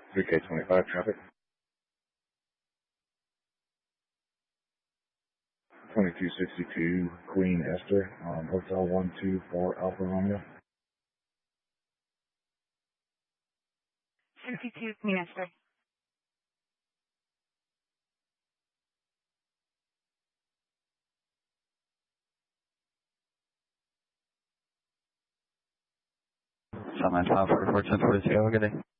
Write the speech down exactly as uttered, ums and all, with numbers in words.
three K twenty-five traffic. twenty-two sixty-two Queen Esther on Hotel one two four Alpha Romeo. sixty-two Queen Esther. Sunline five forty-four, ten forty-two, have a good day.